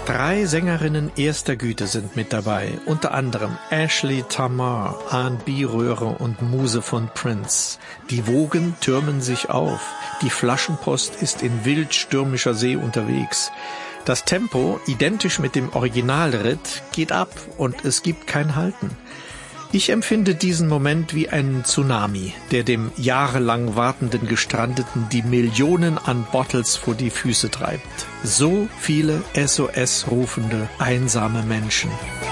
3 Sängerinnen erster Güte sind mit dabei, unter anderem Ashley Tamar, R&B-Röhre und Muse von Prince. Die Wogen türmen sich auf, die Flaschenpost ist in wild stürmischer See unterwegs. Das Tempo, identisch mit dem Originalritt, geht ab und es gibt kein Halten. Ich empfinde diesen Moment wie einen Tsunami, der dem jahrelang wartenden Gestrandeten die Millionen an Bottles vor die Füße treibt. So viele SOS-rufende, einsame Menschen.